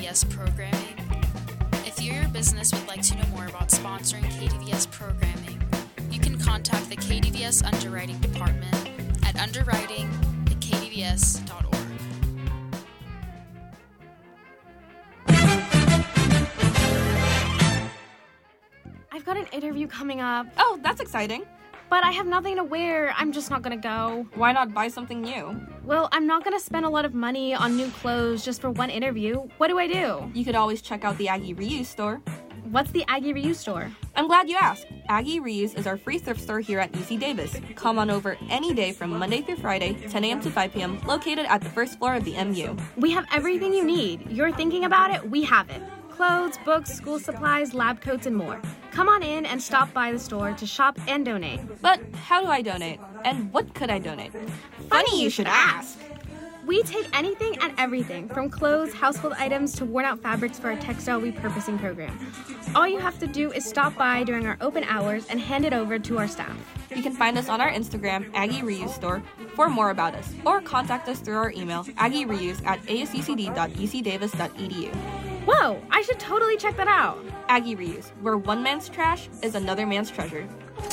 KDVS programming? If you or your business would like to know more about sponsoring KDVS programming, you can contact the KDVS Underwriting Department at underwriting@kdvs.org. I've got an interview coming up. Oh, that's exciting. But I have nothing to wear. I'm just not gonna go. Why not buy something new? Well, I'm not gonna spend a lot of money on new clothes just for one interview. What do I do? You could always check out the Aggie Reuse store. What's the Aggie Reuse store? I'm glad you asked. Aggie Reuse is our free thrift store here at UC Davis. Come on over any day from Monday through Friday, 10 a.m. to 5 p.m., located at the first floor of the MU. We have everything you need. You're thinking about it, we have it. Clothes, books, school supplies, lab coats, and more. Come on in and stop by the store to shop and donate. But how do I donate? And what could I donate? Funny you should ask. We take anything and everything, from clothes, household items, to worn-out fabrics for our textile repurposing program. All you have to do is stop by during our open hours and hand it over to our staff. You can find us on our Instagram, Aggie Reuse Store, for more about us, or contact us through our email, aggiereuse@asucd.ucdavis.edu. Whoa, I should totally check that out. Aggie Reuse, where one man's trash is another man's treasure.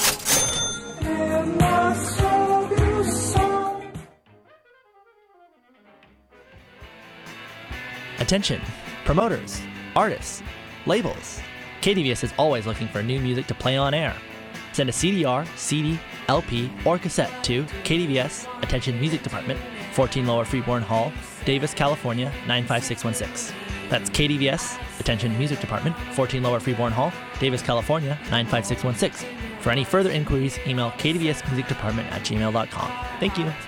Attention, promoters, artists, labels. KDVS is always looking for new music to play on air. Send a CDR, CD, LP, or cassette to KDVS, Attention Music Department, 14 Lower Freeborn Hall, Davis, California, 95616. That's KDVS, Attention Music Department, 14 Lower Freeborn Hall, Davis, California, 95616. For any further inquiries, email kdvsmusicdepartment@gmail.com. Thank you.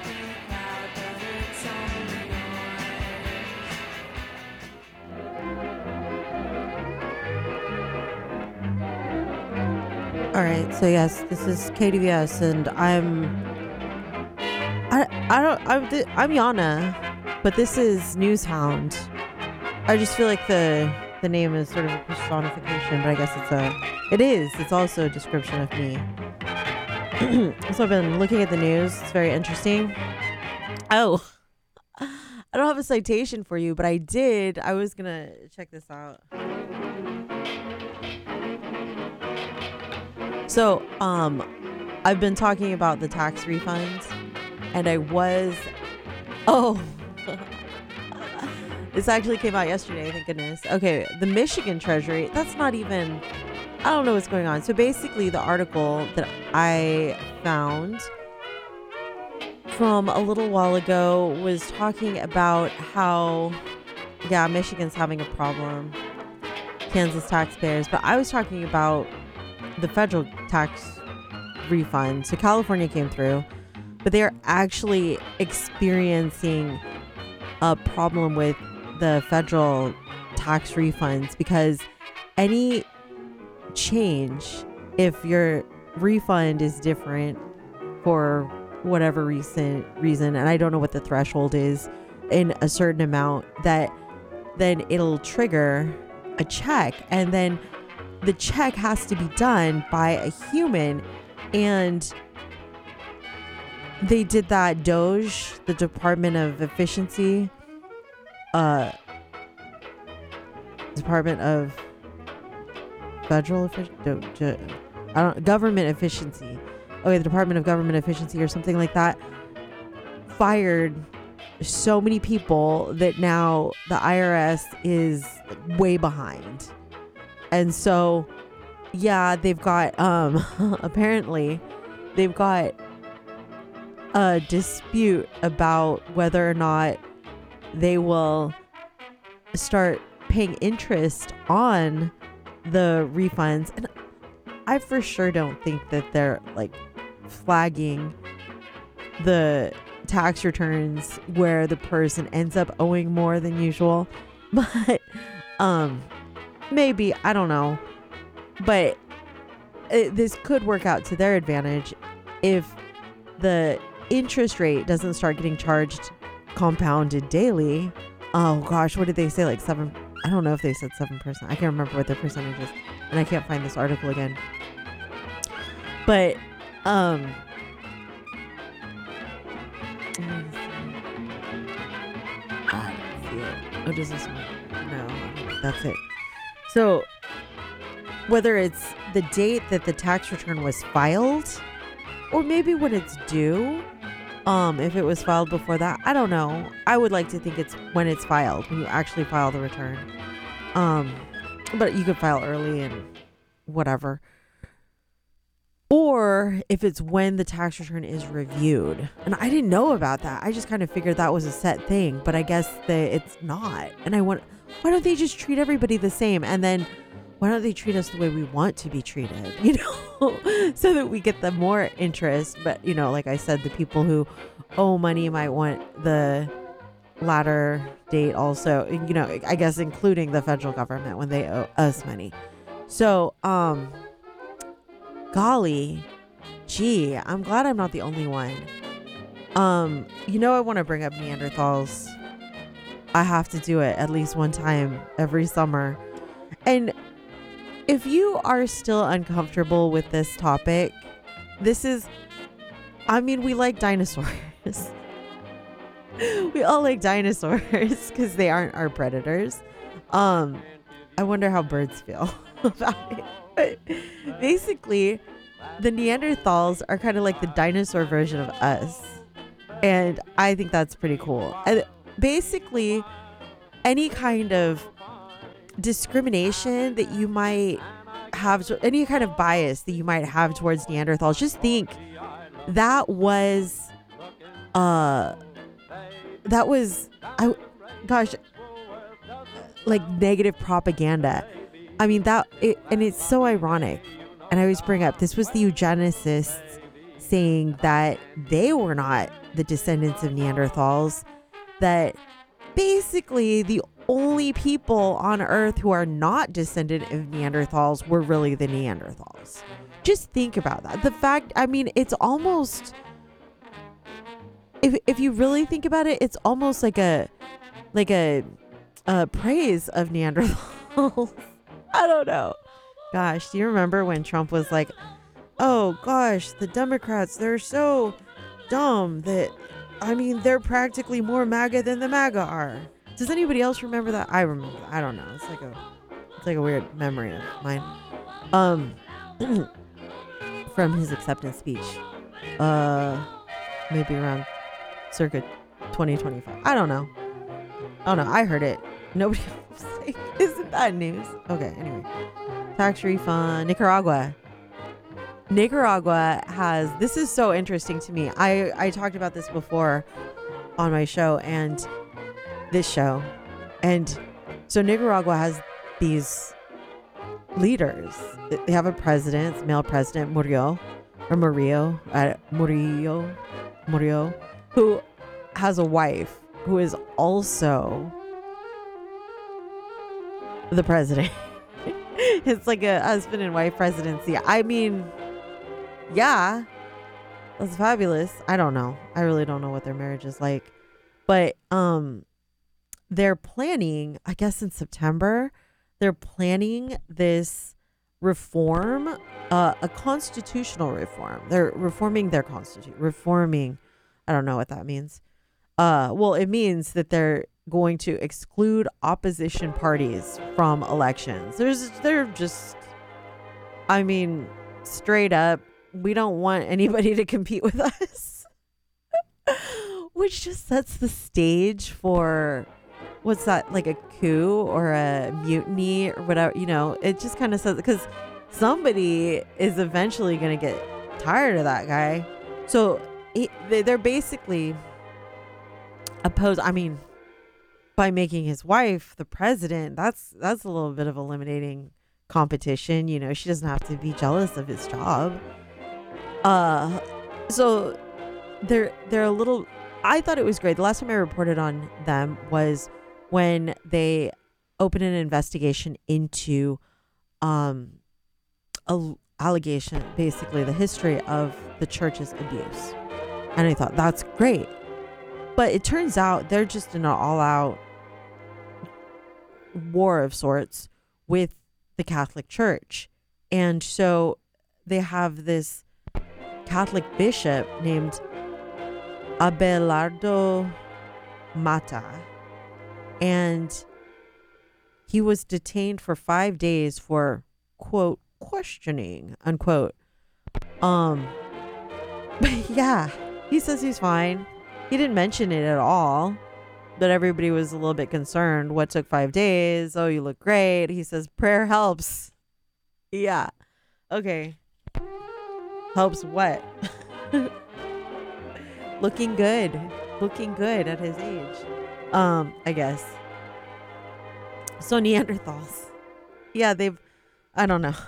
All right, so yes, this is KDVS, and I'm Yana, but this is Newshound. I just feel like the name is sort of a personification, but I guess it's also a description of me. So I've been looking at the news. It's very interesting. Oh, I don't have a citation for you, but I did. I was gonna check this out. So, I've been talking about the tax refunds, and this actually came out yesterday, thank goodness. Okay, the Michigan Treasury, that's not even, I don't know what's going on. So basically, the article that I found from a little while ago was talking about how, Michigan's having a problem, Kansas taxpayers, but I was talking about the federal tax refund. So California came through, but they are actually experiencing a problem with the federal tax refunds because any change, if your refund is different for whatever reason, and I don't know what the threshold is, in a certain amount, that then it'll trigger a check, and then the check has to be done by a human. And they did that DOGE, the Department of Efficiency, Department of Government Efficiency. Okay, the Department of Government Efficiency or something like that fired so many people that now the IRS is way behind. And so, they've got, apparently, they've got a dispute about whether or not they will start paying interest on the refunds. And I for sure don't think that they're, flagging the tax returns where the person ends up owing more than usual. But, maybe, I don't know, but this could work out to their advantage if the interest rate doesn't start getting charged compounded daily. Oh gosh, what did they say? Like 7? I don't know if they said 7%. I can't remember what the percentage is, and I can't find this article again. But let me see. I don't see it. Oh, does this one? No, I don't think that's it. So whether it's the date that the tax return was filed, or maybe when it's due, if it was filed before that, I don't know. I would like to think it's when it's filed, when you actually file the return. But you could file early and whatever. Or if it's when the tax return is reviewed. And I didn't know about that. I just kind of figured that was a set thing, but I guess that it's not. And why don't they just treat everybody the same? And then why don't they treat us the way we want to be treated, so that we get the more interest. But, like I said, the people who owe money might want the latter date also, I guess including the federal government when they owe us money. So, golly, gee, I'm glad I'm not the only one. I want to bring up Neanderthals. I have to do it at least one time every summer. And if you are still uncomfortable with this topic, we like dinosaurs. We all like dinosaurs because they aren't our predators. I wonder how birds feel about it. But basically, the Neanderthals are kind of like the dinosaur version of us. And I think that's pretty cool. And basically, any kind of discrimination that you might have, any kind of bias that you might have towards Neanderthals, just think that was like negative propaganda. I mean, and it's so ironic. And I always bring up, this was the eugenicists saying that they were not the descendants of Neanderthals, that basically the only people on Earth who are not descendant of Neanderthals were really the Neanderthals. Just think about that. The fact, it's almost, if you really think about it, it's almost like a praise of Neanderthals. I don't know. Gosh, do you remember when Trump was like, oh gosh, the Democrats, they're so dumb that, they're practically more MAGA than the MAGA are. Does anybody else remember that? I remember that. I don't know. It's like a weird memory of mine. From his acceptance speech. Maybe around circa 2025. I don't know. Oh no, I heard it. Nobody was like, isn't that news? Okay, anyway. Tax refund. Nicaragua has, this is so interesting to me. I talked about this before on my show and this show. And so Nicaragua has these leaders. They have a president, male president, Murillo, who has a wife who is also the president. It's like a husband and wife presidency. Yeah, that's fabulous. I don't know. I really don't know what their marriage is like. But they're planning, I guess in September, they're planning this reform, a constitutional reform. They're reforming their constitution. I don't know what that means. Well, it means that they're going to exclude opposition parties from elections. They're just, straight up, we don't want anybody to compete with us. Which just sets the stage for, what's that, like a coup or a mutiny or whatever, it just kind of says, because somebody is eventually going to get tired of that guy. So they're basically opposed. By making his wife the president, that's a little bit of eliminating competition. She doesn't have to be jealous of his job. So they're a little, I thought it was great. The last time I reported on them was when they opened an investigation into allegation, basically the history of the church's abuse. And I thought, that's great. But it turns out they're just in an all-out war of sorts with the Catholic Church. And so they have this Catholic bishop named Abelardo Mata, and he was detained for 5 days for, quote, questioning, unquote. Yeah, he says he's fine. He didn't mention it at all, but everybody was a little bit concerned. What took 5 days? Oh, you look great. He says prayer helps. Yeah. Okay. Helps what? Looking good at his age. I guess. So Neanderthals. Yeah, I don't know.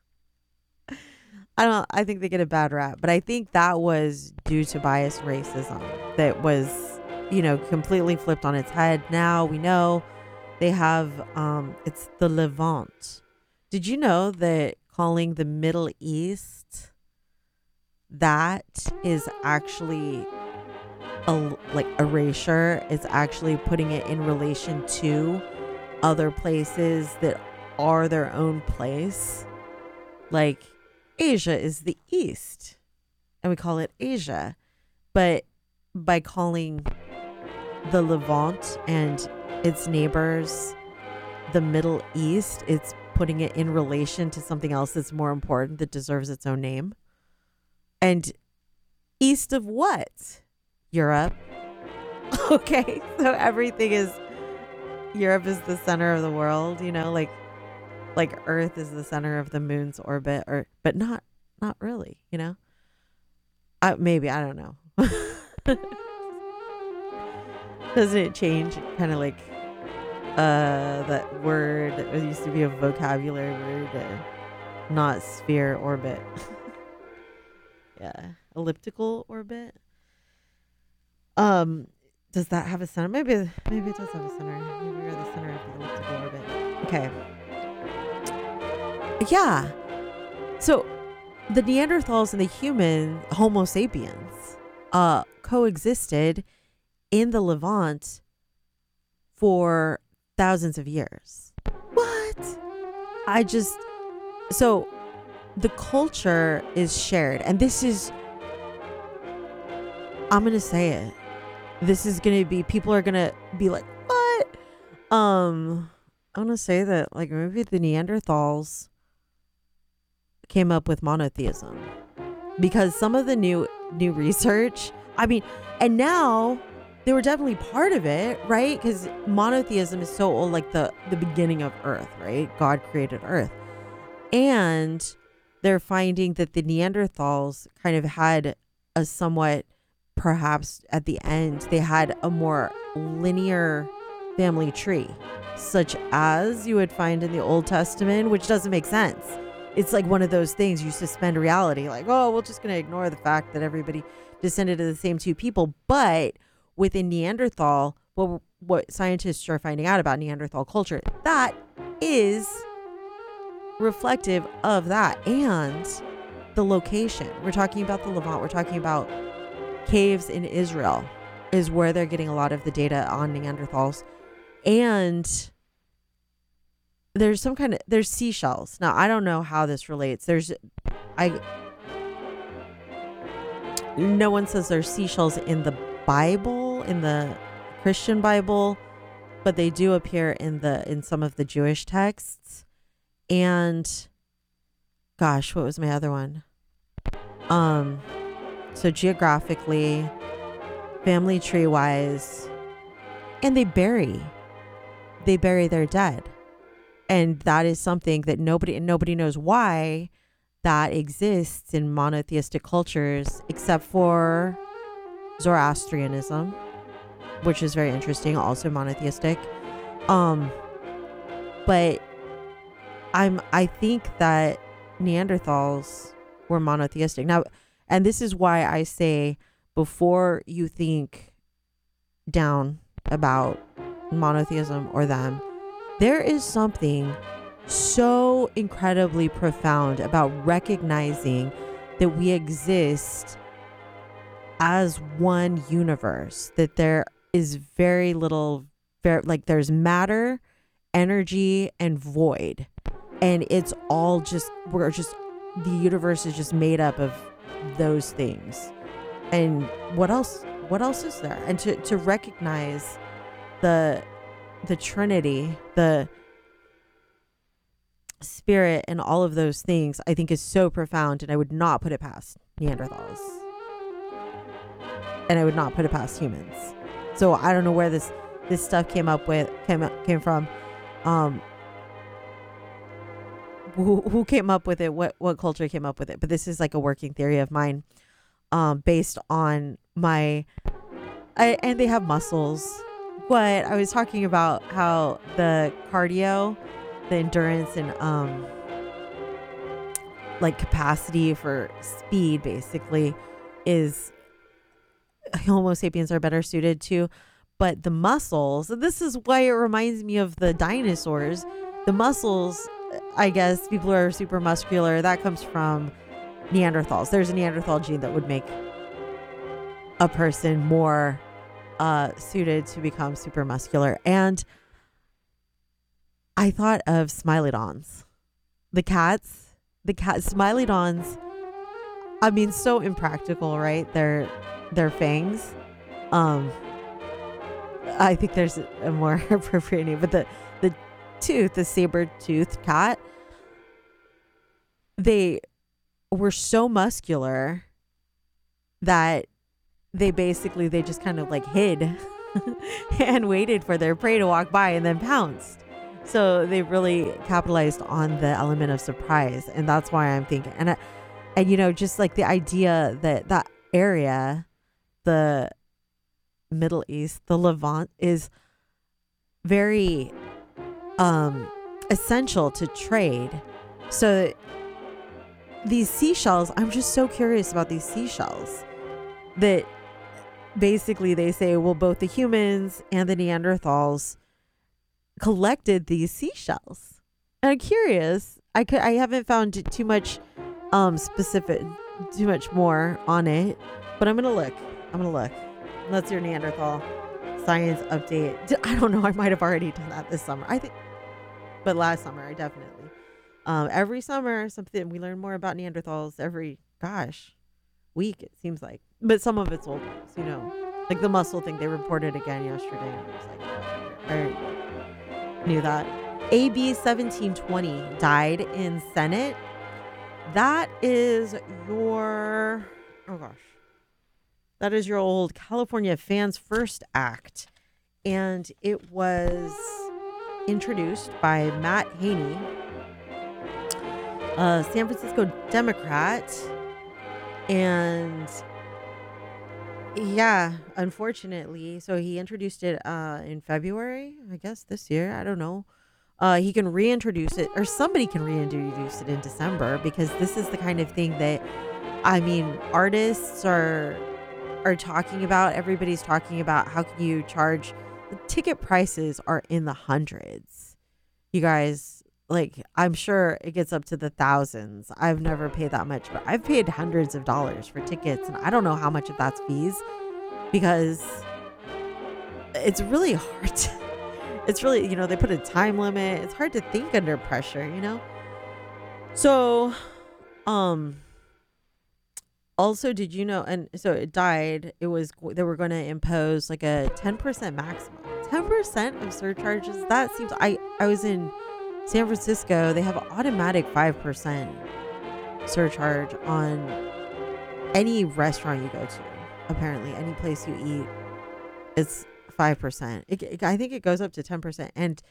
I think they get a bad rap, but I think that was due to biased racism that was, completely flipped on its head. Now we know they have, it's the Levant. Did you know that calling the Middle East, that is actually erasure? It's actually putting it in relation to other places that are their own place. Like Asia is the East, and we call it Asia. But by calling the Levant and its neighbors the Middle East, it's putting it in relation to something else that's more important, that deserves its own name. And east of what? Europe. Okay, so everything is, Europe is the center of the world, like Earth is the center of the moon's orbit, but not really, maybe, I don't know. Doesn't it change? Kind of like that word, it used to be a vocabulary word, not sphere, orbit. Yeah, elliptical orbit. Does that have a center? Maybe it does have a center. Maybe we're the center of the elliptical orbit. Okay. Yeah. So the Neanderthals and the human Homo sapiens coexisted in the Levant for thousands of years. What? So the culture is shared, and this is, I'm going to say it. This is going to be, people are going to be like, what? I want to say that, like, maybe the Neanderthals came up with monotheism, because some of the new research, and now they were definitely part of it, right? Because monotheism is so old, like the beginning of Earth, right? God created Earth. And they're finding that the Neanderthals kind of had a somewhat, perhaps at the end, they had a more linear family tree, such as you would find in the Old Testament, which doesn't make sense. It's like one of those things you suspend reality, like, oh, we're just going to ignore the fact that everybody descended of the same two people. But within Neanderthal, what scientists are finding out about Neanderthal culture, that is reflective of that. And the location, we're talking about the Levant, we're talking about caves in Israel is where they're getting a lot of the data on Neanderthals. And there's there's seashells. Now, I don't know how this relates. No one says there's seashells in the Bible, in the Christian Bible, but they do appear in some of the Jewish texts. And gosh, what was my other one? So geographically, family tree wise, and they bury their dead. And that is something that nobody knows why that exists in monotheistic cultures, except for Zoroastrianism, which is very interesting, also monotheistic. But I think that Neanderthals were monotheistic. Now, and this is why I say, before you think down about monotheism or them, there is something so incredibly profound about recognizing that we exist as one universe, that there is very little, there's matter, energy, and void. And it's all the universe is just made up of those things. And what else is there? And to recognize the the Trinity, the spirit, and all of those things, I think is so profound, and I would not put it past Neanderthals, and I would not put it past humans. So I don't know where this stuff came from. Who came up with it? What culture came up with it? But this is like a working theory of mine, based on and they have muscles. What I was talking about, how the cardio, the endurance, and like capacity for speed, basically, is Homo sapiens are better suited to. But the muscles, this is why it reminds me of the dinosaurs. The muscles, I guess, people who are super muscular, that comes from Neanderthals. There's a Neanderthal gene that would make a person more suited to become super muscular. And I thought of Smilodons. The cats, Smilodons, I mean, so impractical, right? Their fangs. I think there's a more appropriate name, but the saber-toothed cat, they were so muscular that they just kind of like hid and waited for their prey to walk by and then pounced. So they really capitalized on the element of surprise, and that's why I'm thinking. And just like the idea that area, the Middle East, the Levant, is very essential to trade. So these seashells, I'm just so curious about these seashells, that basically they say, well, both the humans and the Neanderthals collected these seashells. And I'm curious. I haven't found too much too much more on it, but I'm gonna look. That's your Neanderthal science update. I don't know. I might have already done that this summer, I think, but last summer I definitely. Every summer something, we learn more about Neanderthals every week, it seems like. But some of it's old news, like the muscle thing they reported again yesterday. And I was like, I knew that. AB 1720 died in Senate. That is your old California Fans First Act, and it was introduced by Matt Haney, a San Francisco Democrat. And yeah, unfortunately, so he introduced it in February, I guess, this year. I don't know. He can reintroduce it, or somebody can reintroduce it in December, because this is the kind of thing that, I mean, artists are talking about. Everybody's talking about how can you charge. The ticket prices are in the hundreds. You guys, like, I'm sure it gets up to the thousands. I've never paid that much, but I've paid hundreds of dollars for tickets, and I don't know how much of that's fees, because it's really hard to, it's really, they put a time limit. It's hard to think under pressure, So, also, did you know, and so it died, they were going to impose like a 10% maximum. 10% of surcharges? That seems, I was in San Francisco, they have an automatic 5% surcharge on any restaurant you go to. Apparently, any place you eat, it's 5%. I think it goes up to 10%. And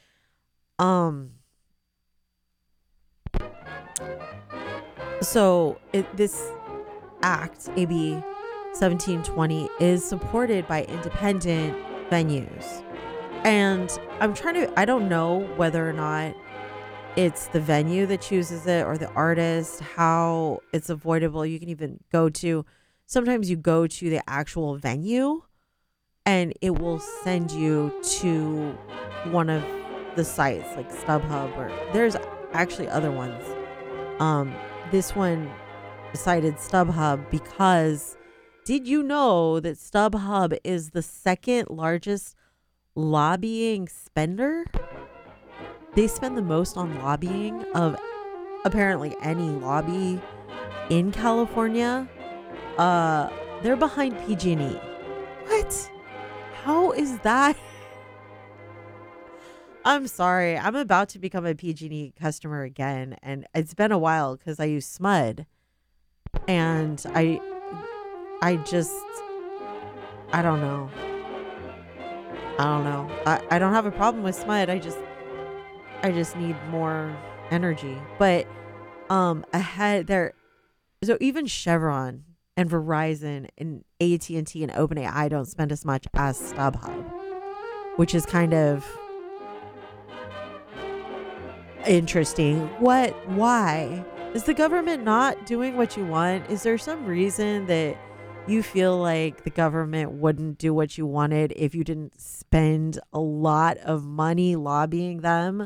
so this act, AB 1720, is supported by independent venues. And I don't know whether or not it's the venue that chooses it or the artist, how it's avoidable. You can even sometimes you go to the actual venue and it will send you to one of the sites like StubHub, or there's actually other ones. This one cited StubHub because, did you know that StubHub is the second largest lobbying spender? They spend the most on lobbying of apparently any lobby in California. They're behind PG&E. What? How is that? I'm sorry. I'm about to become a PG&E customer again, and it's been a while because I use SMUD, and I just, I don't know. I don't have a problem with SMUD. I just need more energy. But ahead there, so even Chevron and Verizon and AT&T and OpenAI don't spend as much as StubHub, which is kind of interesting. Why? Is the government not doing what you want? Is there some reason that you feel like the government wouldn't do what you wanted if you didn't spend a lot of money lobbying them?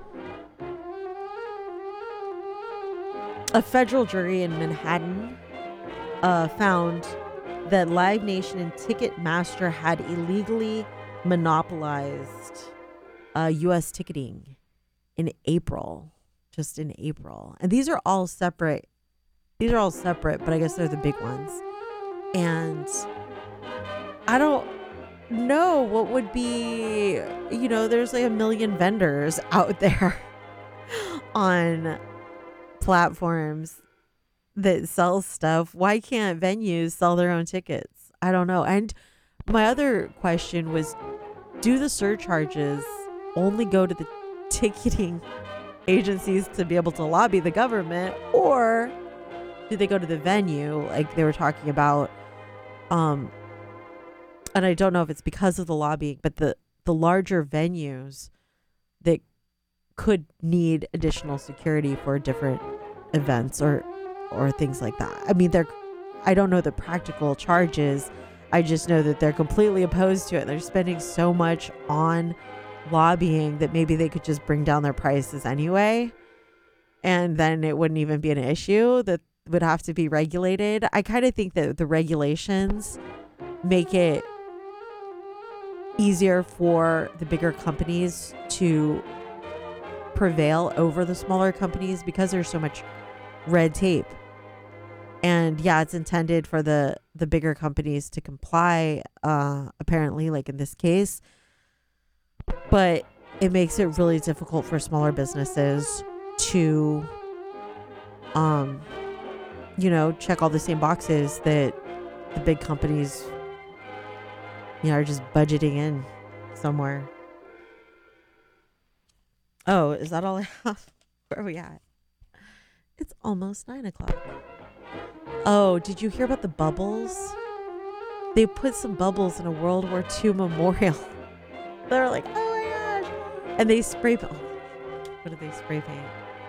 A federal jury in Manhattan found that Live Nation and Ticketmaster had illegally monopolized U.S. ticketing in April, just in April. And these are all separate. But I guess they're the big ones. And I don't know what would be, there's like a million vendors out there on platforms that sell stuff. Why can't venues sell their own tickets? I don't know. And my other question was, do the surcharges only go to the ticketing agencies to be able to lobby the government, or do they go to the venue like they were talking about? And I don't know if it's because of the lobbying, but the larger venues that could need additional security for different events or things like that. I mean, I don't know the practical charges. I just know that they're completely opposed to it. They're spending so much on lobbying that maybe they could just bring down their prices anyway, and then it wouldn't even be an issue that would have to be regulated. I kind of think that the regulations make it easier for the bigger companies to prevail over the smaller companies because there's so much red tape. And yeah, it's intended for the bigger companies to comply, apparently, like in this case. But it makes it really difficult for smaller businesses to, check all the same boxes that the big companies, are just budgeting in somewhere. Oh, is that all I have? Where are we at? It's almost 9:00. Oh, did you hear about the bubbles? They put some bubbles in a World War II memorial. They're like, oh my gosh. And they spray paint. What did they spray paint?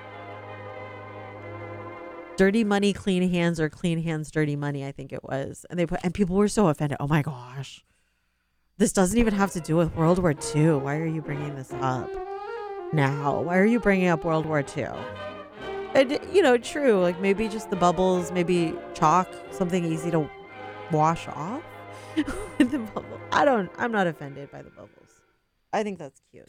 Dirty money, clean hands, or clean hands, dirty money, I think it was. And people were so offended. Oh my gosh. This doesn't even have to do with World War II. Why are you bringing this up now? Why are you bringing up World War II? And, true. Like maybe just the bubbles, maybe chalk, something easy to wash off with the bubble. I'm not offended by the bubbles. I think that's cute.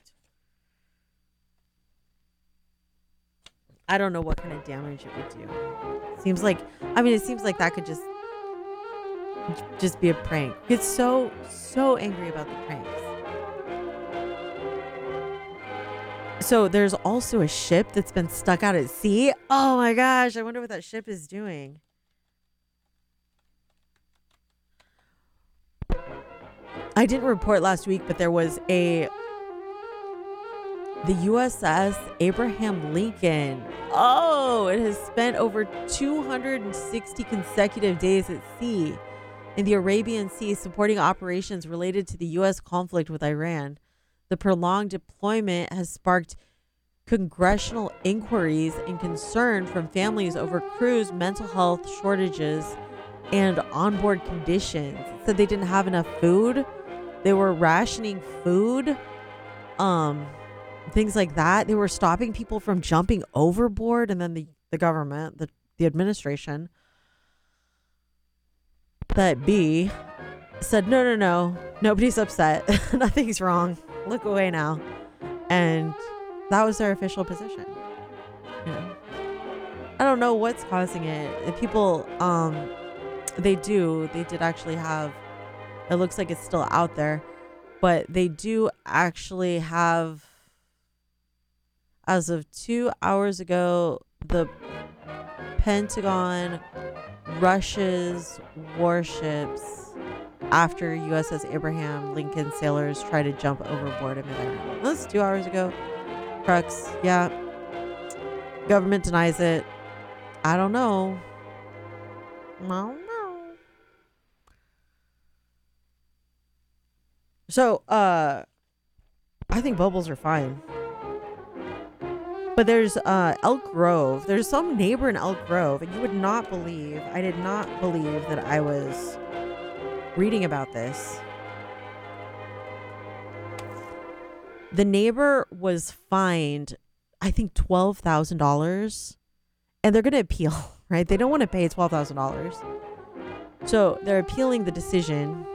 I don't know what kind of damage it would do. It seems like that could just be a prank. It's so angry about the pranks. So there's also a ship that's been stuck out at sea. Oh my gosh, I wonder what that ship is doing. I didn't report last week, but there was the USS Abraham Lincoln. Oh, it has spent over 260 consecutive days at sea in the Arabian Sea supporting operations related to the U.S. conflict with Iran. The prolonged deployment has sparked congressional inquiries and concern from families over crews' mental health shortages and onboard conditions. It said they didn't have enough food. They were rationing food. Things like that. They were stopping people from jumping overboard, and then the government, the administration, that B said, no, nobody's upset. Nothing's wrong. Look away now. And that was their official position. I don't know what's causing it. The people, they did actually have, it looks like it's still out there, but they do actually have as of 2 hours ago, the Pentagon rushes warships after USS Abraham Lincoln sailors try to jump overboard in midair. That's 2 hours ago. Crux, yeah. Government denies it. I don't know. I don't know. So, I think bubbles are fine. But there's Elk Grove. There's some neighbor in Elk Grove, and you would not believe, I did not believe that I was reading about this. The neighbor was fined, I think, $12,000, and they're going to appeal, right? They don't want to pay $12,000. So they're appealing the decision.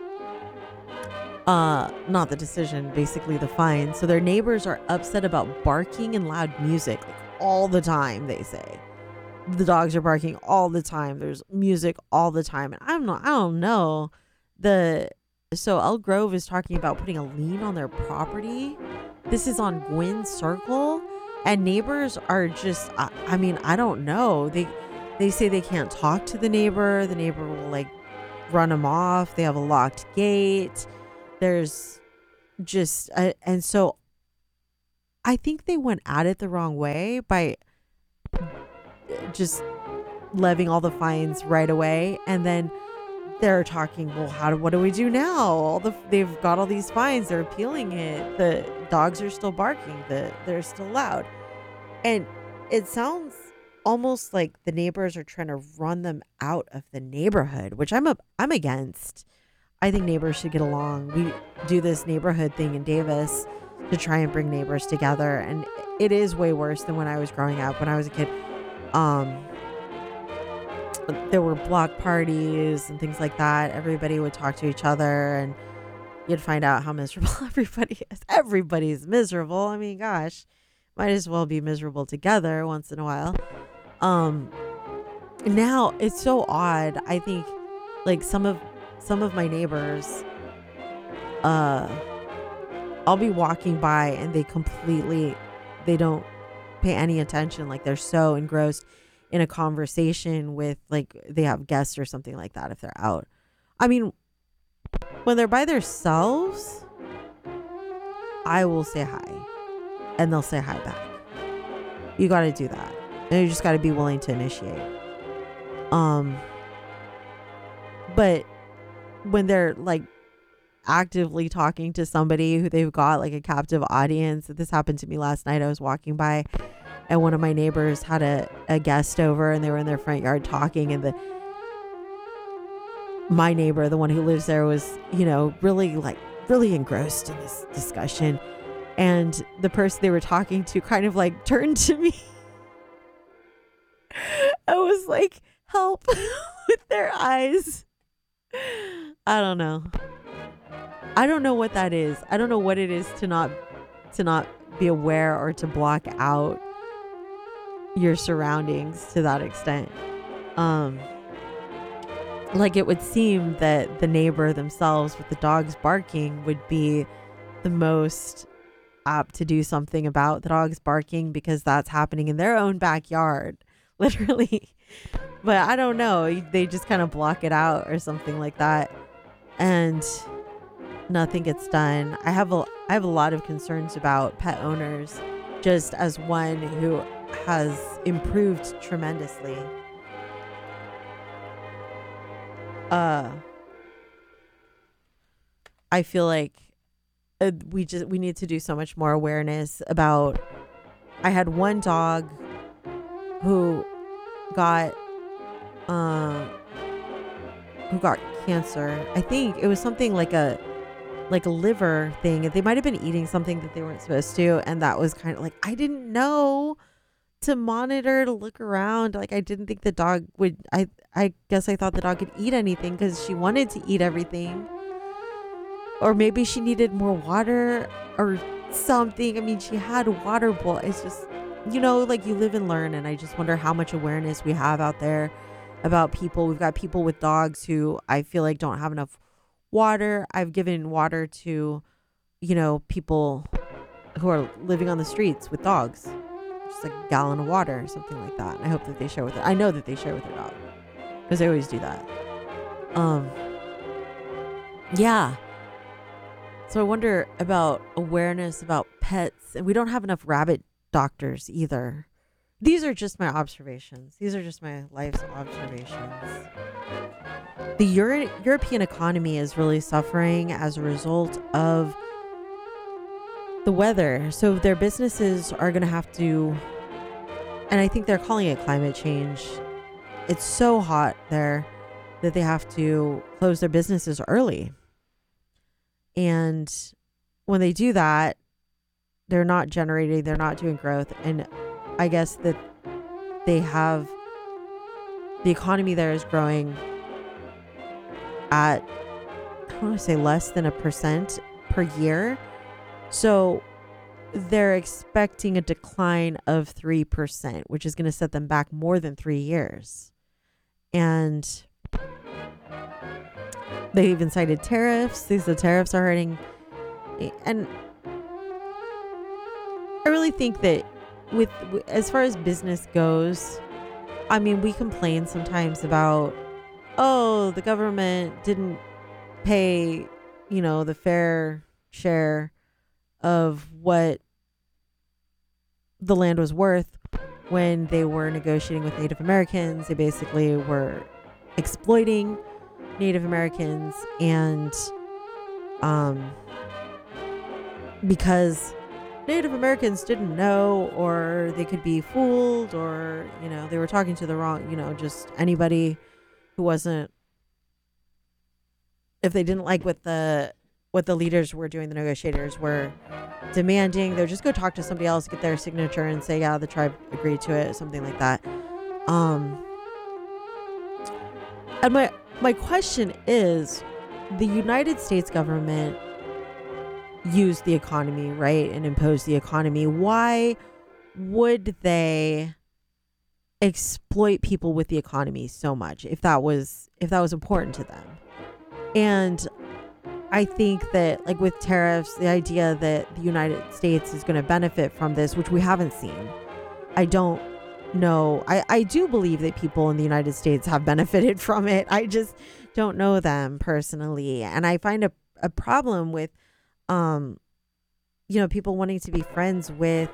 Not the decision, basically the fine. So their neighbors are upset about barking and loud music like all the time, they say. The dogs are all the time. There's music all the time. And I don't know. So Elk Grove is talking about putting a lien on their property. This is on Gwynn Circle. And neighbors are just, I don't know. They say they can't talk to the neighbor. The neighbor will like run them off. They have a locked gate. There's just, and so I think they went at it the wrong way by just levying all the fines right away. And then they're talking, well, what do we do now? They've got all these fines. They're appealing it. The dogs are still barking. They're still loud. And it sounds almost like the neighbors are trying to run them out of the neighborhood, which I'm against. I think neighbors should get along. We do this neighborhood thing in Davis to try and bring neighbors together. And it is way worse than when I was growing up. When I was a kid, there were block parties and things like that. Everybody would talk to each other and you'd find out how miserable everybody is. Everybody's miserable. I mean, gosh, might as well be miserable together once in a while. Now it's so odd. I think like some of my neighbors, I'll be walking by and they don't pay any attention. Like they're so engrossed in a conversation with like they have guests or something like that if they're out. I mean, when they're by themselves, I will say hi and they'll say hi back. You got to do that. And you just got to be willing to initiate. But when they're like actively talking to somebody who they've got like a captive audience, this happened to me last night. I was walking by and one of my neighbors had a guest over and they were in their front yard talking, and my neighbor, the one who lives there, was, really engrossed in this discussion. And the person they were talking to kind of like turned to me. I was like, help with their eyes. I don't know. I don't know what that is. I don't know what it is to not be aware or to block out your surroundings to that extent. Like it would seem that the neighbor themselves with the dogs barking would be the most apt to do something about the dogs barking because that's happening in their own backyard, literally. But I don't know. They just kind of block it out or something like that. And nothing gets done. I have a lot of concerns about pet owners, just as one who has improved tremendously. I feel like we need to do so much more awareness about. I had one dog who got cancer. I think it was something like a liver thing. They might have been eating something that they weren't supposed to, and that was kind of like, I didn't know to monitor, to look around. Like I didn't think the dog would. I guess I thought the dog could eat anything because she wanted to eat everything, or maybe she needed more water or something. I mean, she had a water bowl. It's just, like you live and learn. And I just wonder how much awareness we have out there about people. We've got people with dogs who I feel like don't have enough water. I've given water to, people who are living on the streets with dogs, just like a gallon of water or something like that. And I hope that they share with it. I know that they share with their dog because they always do that. Yeah. So I wonder about awareness about pets, and we don't have enough rabbit doctors either. These are just my observations. These are just my life's observations. The European economy is really suffering as a result of the weather. So their businesses are going to have to, and I think they're calling it climate change. It's so hot there that they have to close their businesses early. And when they do that, they're not generating, they're not doing growth. And I guess that they have, the economy there is growing at, I don't want to say less than 1% per year. So they're expecting a decline of 3%, which is going to set them back more than 3 years. And they even cited tariffs. They said tariffs are hurting. And I really think that with as far as business goes, I mean, we complain sometimes about, oh, the government didn't pay, the fair share of what the land was worth when they were negotiating with Native Americans. They basically were exploiting Native Americans, and because Native Americans didn't know, or they could be fooled, or they were talking to the wrong, just anybody who wasn't, if they didn't like what the leaders were doing, the negotiators were demanding, they would just go talk to somebody else, get their signature, and say, yeah, the tribe agreed to it, something like that. And my question is, the United States government used the economy, right, and imposed the economy. Why would they exploit people with the economy so much if that was important to them? And I think that, like with tariffs, the idea that the United States is going to benefit from this, which we haven't seen, I don't know. I do believe that people in the United States have benefited from it. I just don't know them personally. And I find a problem with, people wanting to be friends with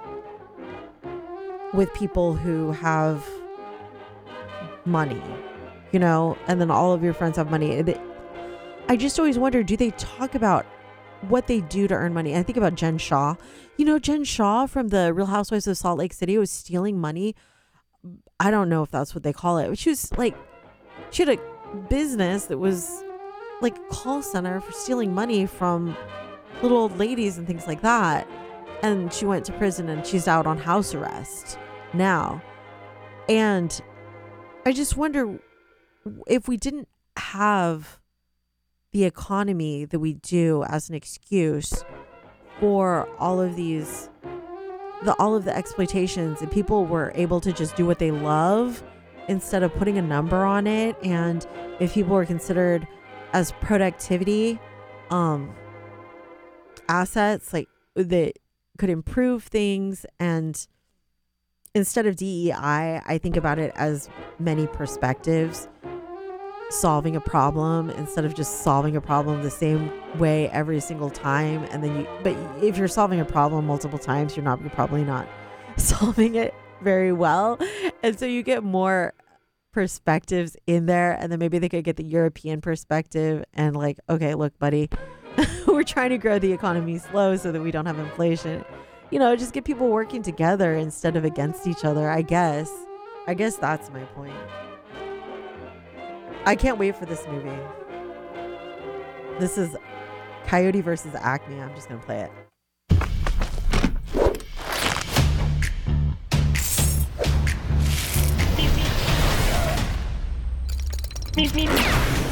people who have money, and then all of your friends have money. I just always wonder, do they talk about what they do to earn money? I think about Jen Shaw. Jen Shaw from the Real Housewives of Salt Lake City was stealing money. I don't know if that's what they call it. She had a business that was like a call center for stealing money from little old ladies and things like that. And she went to prison, and she's out on house arrest now. And I just wonder, if we didn't have the economy that we do as an excuse for all of the exploitations, and people were able to just do what they love instead of putting a number on it, and if people were considered as productivity assets, like that could improve things, and instead of DEI, I think about it as many perspectives, solving a problem instead of just solving a problem the same way every single time. And then but if you're solving a problem multiple times, you're probably not solving it very well. And so you get more perspectives in there, and then maybe they could get the European perspective and like, okay, look, buddy, we're trying to grow the economy slow so that we don't have inflation. Just get people working together instead of against each other. I guess that's my point. I can't wait for this movie. This is Coyote versus Acme. I'm just going to play it.